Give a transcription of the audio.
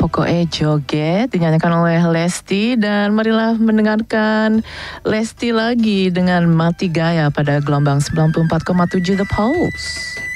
Pokoknya Joget dinyanyikan oleh Lesti, dan marilah mendengarkan Lesti lagi dengan Mati Gaya pada gelombang 94,7 The Pulse.